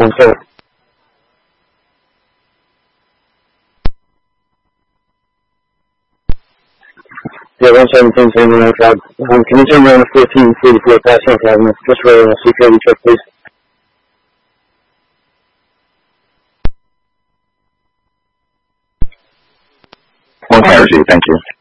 17. Yeah, 117, same around crowd. Can you turn around to 1444 past North Avenue, just for a security check, please? One clarity, thank you.